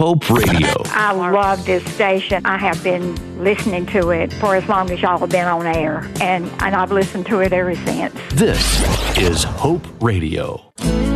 Hope Radio. I love this station. I have been listening to it for as long as y'all have been on air, and I've listened to it ever since. This is Hope Radio.